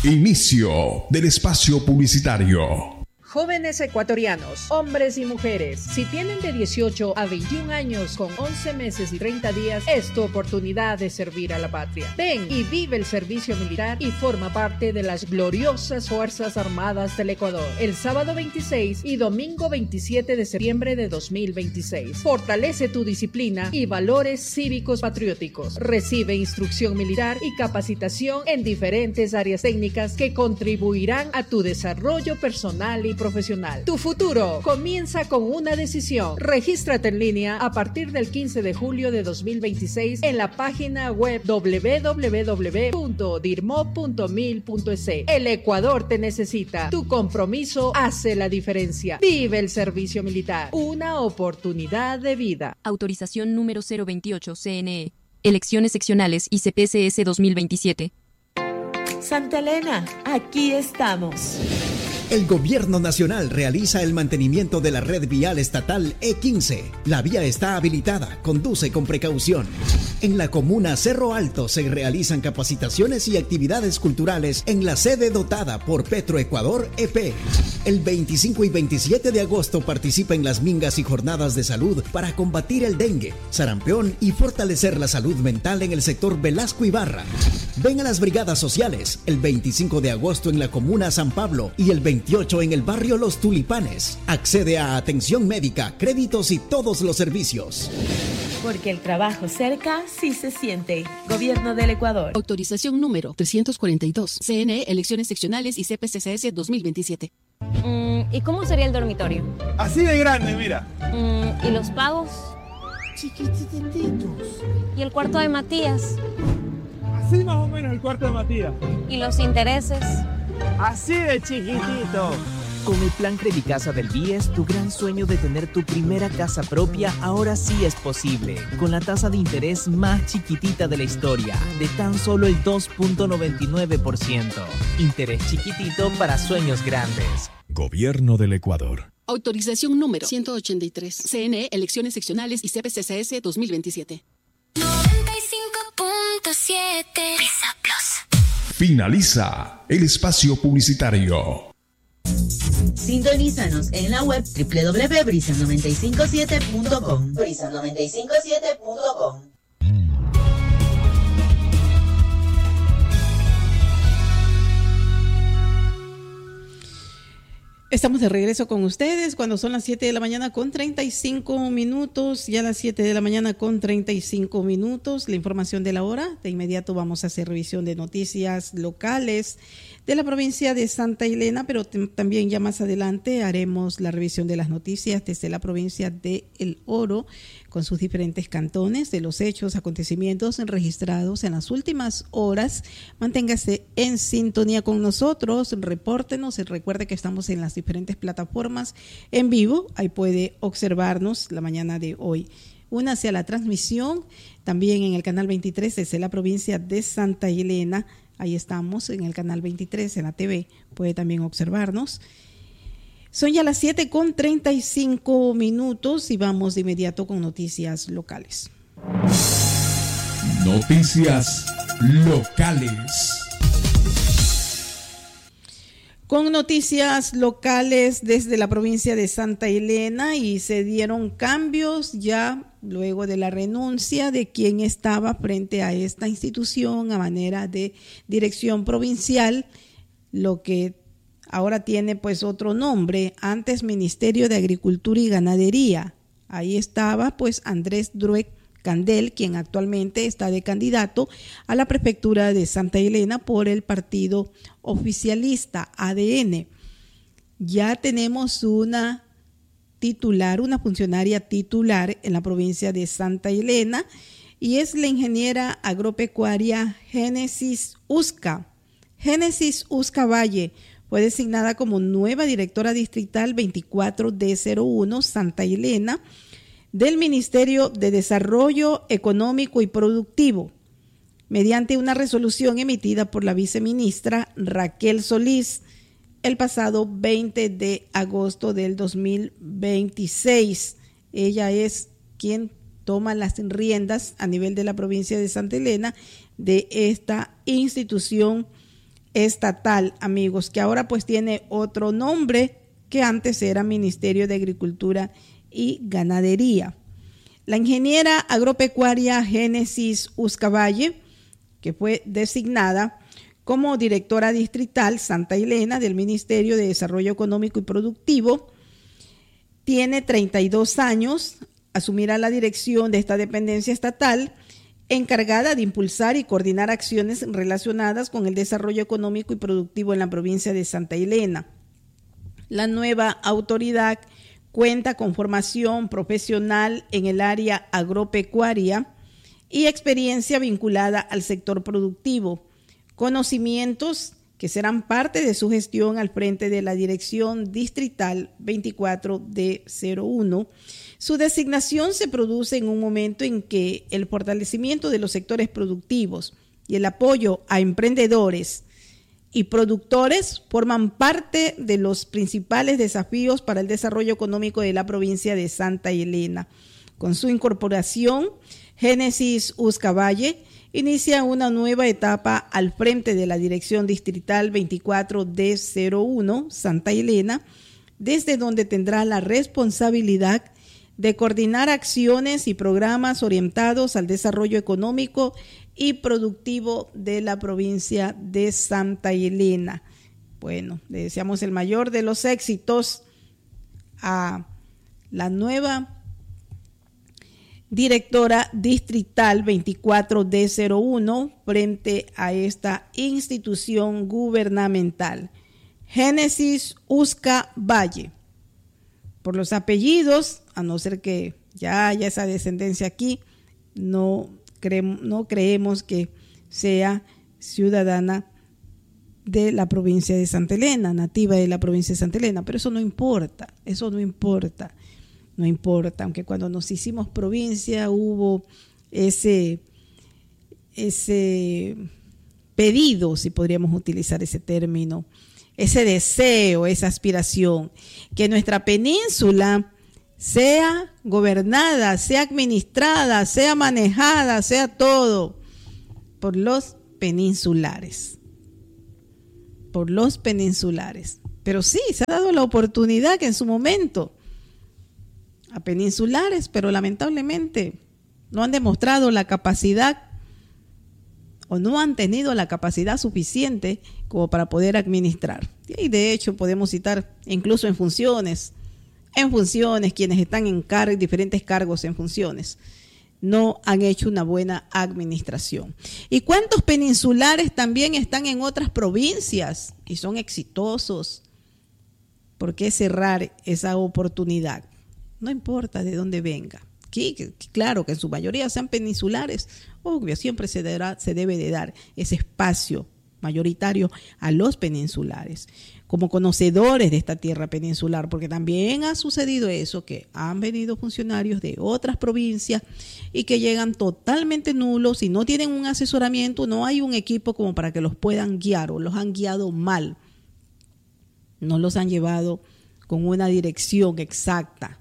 Inicio del espacio publicitario. Jóvenes ecuatorianos, hombres y mujeres, si tienen de 18 a 21 años con 11 meses y 30 días, es tu oportunidad de servir a la patria. Ven y vive el servicio militar y forma parte de las gloriosas Fuerzas Armadas del Ecuador. El sábado 26 y domingo 27 de septiembre de 2026. Fortalece tu disciplina y valores cívicos patrióticos. Recibe instrucción militar y capacitación en diferentes áreas técnicas que contribuirán a tu desarrollo personal y profesional. Tu futuro comienza con una decisión. Regístrate en línea a partir del 15 de julio de 2026 en la página web www.dirmo.mil.es. El Ecuador te necesita. Tu compromiso hace la diferencia. Vive el servicio militar. Una oportunidad de vida. Autorización número 028 CNE. Elecciones seccionales y CPCS 2027. Santa Elena, aquí estamos. El Gobierno Nacional realiza el mantenimiento de la red vial estatal E15. La vía está habilitada, conduce con precaución. En la comuna Cerro Alto se realizan capacitaciones y actividades culturales en la sede dotada por Petroecuador EP. El 25 y 27 de agosto participa en las mingas y jornadas de salud para combatir el dengue, sarampión y fortalecer la salud mental en el sector Velasco Ibarra. Ven a las brigadas sociales el 25 de agosto en la comuna San Pablo y el 28 en el barrio Los Tulipanes. Accede a atención médica, créditos y todos los servicios. Porque el trabajo cerca sí se siente. Gobierno del Ecuador. Autorización número 342. CNE, elecciones seccionales y CPCS 2027. ¿Y cómo sería el dormitorio? Así de grande, mira. ¿Y los pagos? Chiquititos. ¿Y el cuarto de Matías? Así más o menos el cuarto de Matías. ¿Y los intereses? Así de chiquitito. Con el plan Credicasa del BIES, tu gran sueño de tener tu primera casa propia ahora sí es posible. Con la tasa de interés más chiquitita de la historia, de tan solo el 2.99%. Interés chiquitito para sueños grandes. Gobierno del Ecuador. Autorización número 183. CNE, elecciones seccionales y CPCS 2027. 95.7 Brisa Plus. Finaliza el espacio publicitario. Sintonízanos en la web www.brisa957.com. Brisa957.com. Estamos de regreso con ustedes cuando son las 7 de la mañana con 35 minutos. Ya las 7 de la mañana con 35 minutos. La información de la hora. De inmediato vamos a hacer revisión de noticias locales de la provincia de Santa Elena, pero también ya más adelante haremos la revisión de las noticias desde la provincia de El Oro, con sus diferentes cantones, de los hechos, acontecimientos registrados en las últimas horas. Manténgase en sintonía con nosotros, repórtenos y recuerde que estamos en las diferentes plataformas en vivo. Ahí puede observarnos la mañana de hoy. Únase a la transmisión también en el canal 23 desde la provincia de Santa Elena. Ahí estamos en el canal 23 en la TV. Puede también observarnos. Son ya las 7 con 35 minutos y vamos de inmediato con noticias locales. Noticias locales. Con noticias locales desde la provincia de Santa Elena, y se dieron cambios ya luego de la renuncia de quien estaba frente a esta institución a manera de dirección provincial, lo que ahora tiene pues otro nombre, antes Ministerio de Agricultura y Ganadería. Ahí estaba pues Andrés Druek Candel, quien actualmente está de candidato a la prefectura de Santa Elena por el partido oficialista ADN. Ya tenemos una funcionaria titular en la provincia de Santa Elena, y es la ingeniera agropecuaria Génesis Usca. Génesis Usca Valle fue designada como nueva directora distrital 24D01 Santa Elena del Ministerio de Desarrollo Económico y Productivo, mediante una resolución emitida por la viceministra Raquel Solís el pasado 20 de agosto del 2026. Ella es quien toma las riendas a nivel de la provincia de Santa Elena de esta institución estatal, amigos, que ahora pues tiene otro nombre que antes era Ministerio de Agricultura y Ganadería. La ingeniera agropecuaria Génesis Uzcabaye, que fue designada como directora distrital Santa Elena del Ministerio de Desarrollo Económico y Productivo, tiene 32 años, asumirá la dirección de esta dependencia estatal encargada de impulsar y coordinar acciones relacionadas con el desarrollo económico y productivo en la provincia de Santa Elena. La nueva autoridad cuenta con formación profesional en el área agropecuaria y experiencia vinculada al sector productivo, conocimientos que serán parte de su gestión al frente de la Dirección Distrital 24D01. Su designación se produce en un momento en que el fortalecimiento de los sectores productivos y el apoyo a emprendedores y productores forman parte de los principales desafíos para el desarrollo económico de la provincia de Santa Elena. Con su incorporación, Génesis Uzcabaye inicia una nueva etapa al frente de la Dirección Distrital 24D01 Santa Elena, desde donde tendrá la responsabilidad de coordinar acciones y programas orientados al desarrollo económico y productivo de la provincia de Santa Elena. Bueno, le deseamos el mayor de los éxitos a la nueva directora distrital 24D01 frente a esta institución gubernamental. Génesis Uzcabaye. Por los apellidos, a no ser que ya haya esa descendencia aquí, no creemos que sea ciudadana de la provincia de Santa Elena, nativa de la provincia de Santa Elena, pero eso no importa, aunque cuando nos hicimos provincia hubo ese pedido, si podríamos utilizar ese término, ese deseo, esa aspiración, que nuestra península sea gobernada, sea administrada, sea manejada, sea todo por los peninsulares. Pero sí, se ha dado la oportunidad que en su momento a peninsulares, pero lamentablemente no han demostrado la capacidad o no han tenido la capacidad suficiente como para poder administrar. Y de hecho podemos citar incluso en funciones, quienes están en diferentes cargos en funciones, no han hecho una buena administración. ¿Y cuántos peninsulares también están en otras provincias y son exitosos? ¿Por qué cerrar esa oportunidad? No importa de dónde venga. Claro que en su mayoría sean peninsulares, obvio, siempre se debe de dar ese espacio mayoritario a los peninsulares, como conocedores de esta tierra peninsular, porque también ha sucedido eso, que han venido funcionarios de otras provincias y que llegan totalmente nulos y no tienen un asesoramiento, no hay un equipo como para que los puedan guiar, o los han guiado mal, no los han llevado con una dirección exacta,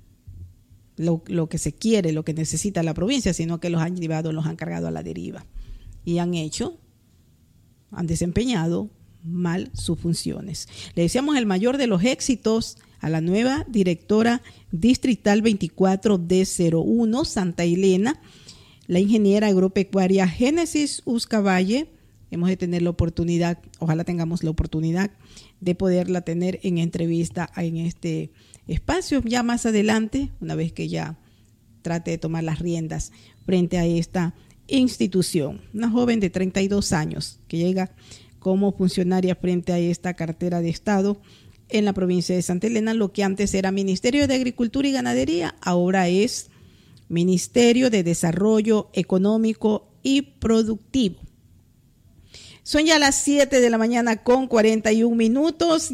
lo que se quiere, lo que necesita la provincia, sino que los han llevado, los han cargado a la deriva y han desempeñado mal sus funciones. Le deseamos el mayor de los éxitos a la nueva directora distrital 24D01 Santa Elena, la ingeniera agropecuaria Génesis Uzcabaye. Hemos de tener la oportunidad, ojalá tengamos la oportunidad de poderla tener en entrevista en este espacio ya más adelante, una vez que ya trate de tomar las riendas frente a esta institución. Una joven de 32 años que llega como funcionaria frente a esta cartera de Estado en la provincia de Santa Elena. Lo que antes era Ministerio de Agricultura y Ganadería, ahora es Ministerio de Desarrollo Económico y Productivo. Son ya las 7 de la mañana con 41 minutos,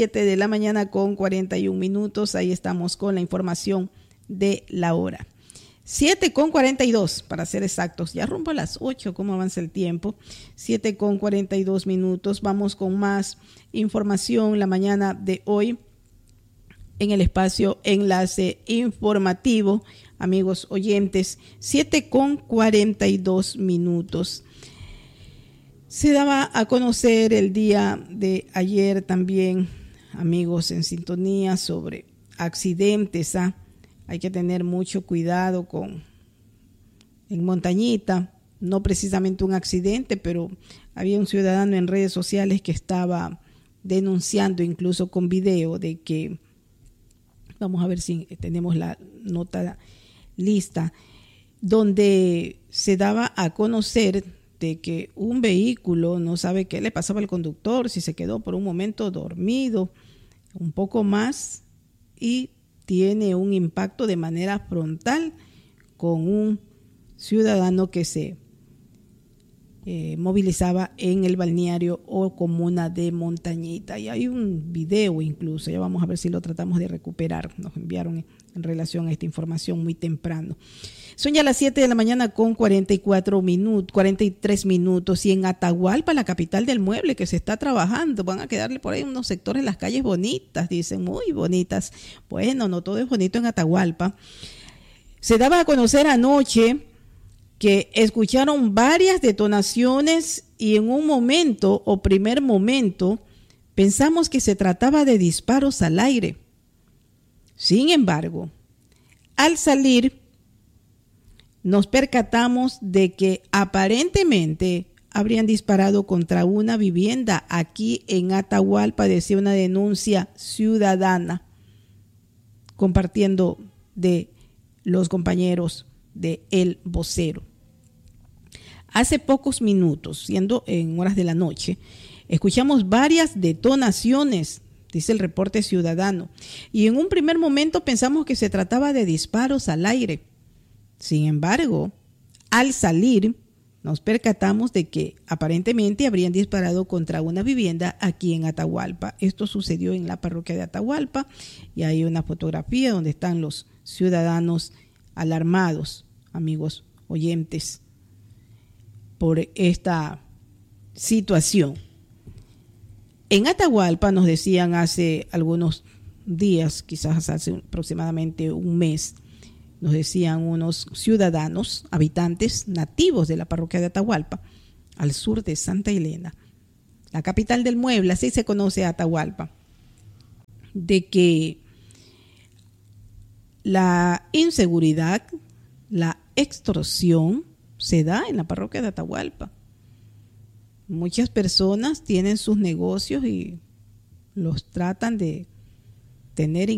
ahí estamos con la información de la hora. 7:42 para ser exactos, ya rumbo a las 8, cómo avanza el tiempo, 7:42 minutos, vamos con más información la mañana de hoy en el espacio Enlace Informativo, amigos oyentes, 7:42 minutos. Se daba a conocer el día de ayer también, amigos, en sintonía sobre accidentes. Hay que tener mucho cuidado en Montañita, no precisamente un accidente, pero había un ciudadano en redes sociales que estaba denunciando, incluso con video, de que, vamos a ver si tenemos la nota lista, donde se daba a conocer de que un vehículo, no sabe qué le pasaba al conductor, si se quedó por un momento dormido, un poco más, y tiene un impacto de manera frontal con un ciudadano que se movilizaba en el balneario o comuna de Montañita. Y hay un video incluso, ya vamos a ver si lo tratamos de recuperar, nos enviaron en relación a esta información muy temprano. Son ya las 7 de la mañana con 43 minutos, y en Atahualpa, la capital del mueble, que se está trabajando, van a quedarle por ahí unos sectores, las calles bonitas, dicen, muy bonitas. Bueno, no todo es bonito en Atahualpa. Se daba a conocer anoche que escucharon varias detonaciones y en un momento o primer momento pensamos que se trataba de disparos al aire. Sin embargo, al salir nos percatamos de que aparentemente habrían disparado contra una vivienda aquí en Atahualpa, decía una denuncia ciudadana, compartiendo de los compañeros de El Vocero. Hace pocos minutos, siendo en horas de la noche, escuchamos varias detonaciones, dice el reporte ciudadano, y en un primer momento pensamos que se trataba de disparos al aire. Sin embargo, al salir, nos percatamos de que aparentemente habrían disparado contra una vivienda aquí en Atahualpa. Esto sucedió en la parroquia de Atahualpa, y hay una fotografía donde están los ciudadanos alarmados, amigos oyentes, por esta situación. En Atahualpa nos decían hace algunos días, quizás hace aproximadamente un mes, nos decían unos ciudadanos, habitantes nativos de la parroquia de Atahualpa, al sur de Santa Elena, la capital del mueble, así se conoce a Atahualpa, de que la inseguridad, la extorsión se da en la parroquia de Atahualpa. Muchas personas tienen sus negocios y los tratan de tener